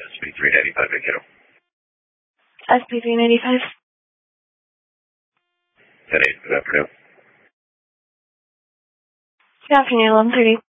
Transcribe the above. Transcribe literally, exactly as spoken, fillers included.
S P three ninety-five, Kiddo. S P three ninety-five. ten eight, good afternoon. Good afternoon, eleven thirty.